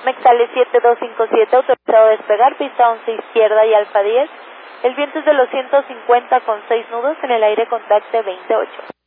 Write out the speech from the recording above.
Mexale 7257, autorizado a despegar, pista 11 izquierda y alfa 10. El viento es de los 150 con 6 nudos, en el aire contacte 28.